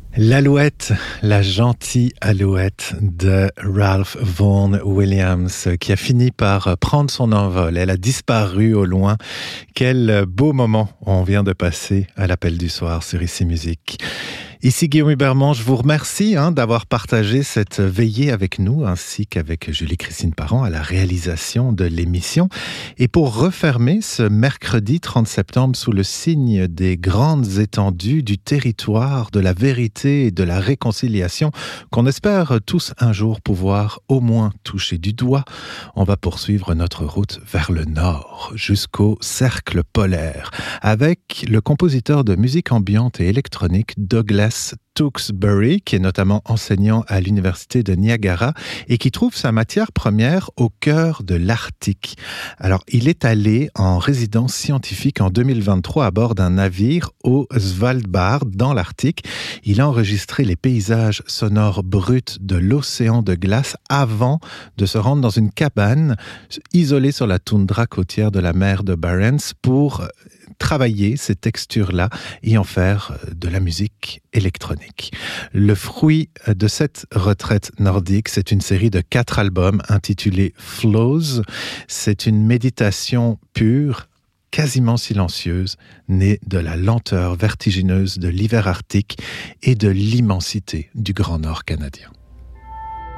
L'alouette, la gentille alouette de Ralph Vaughan Williams qui a fini par prendre son envol. Elle a disparu au loin. Quel beau moment on vient de passer à l'appel du soir sur Ici Musique. Ici Guillaume Hubermont, je vous remercie d'avoir partagé cette veillée avec nous, ainsi qu'avec Julie-Christine Parent à la réalisation de l'émission. Et pour refermer ce mercredi 30 septembre sous le signe des grandes étendues du territoire, de la vérité et de la réconciliation, qu'on espère tous un jour pouvoir au moins toucher du doigt, on va poursuivre notre route vers le nord, jusqu'au cercle polaire, avec le compositeur de musique ambiante et électronique Douglas Tewksbury, qui est notamment enseignant à l'université de Niagara et qui trouve sa matière première au cœur de l'Arctique. Alors, il est allé en résidence scientifique en 2023 à bord d'un navire au Svalbard, dans l'Arctique. Il a enregistré les paysages sonores bruts de l'océan de glace avant de se rendre dans une cabane isolée sur la toundra côtière de la mer de Barents pour travailler ces textures-là et en faire de la musique électronique. Le fruit de cette retraite nordique, c'est une série de 4 albums intitulés Flows. C'est une méditation pure, quasiment silencieuse, née de la lenteur vertigineuse de l'hiver arctique et de l'immensité du Grand Nord canadien.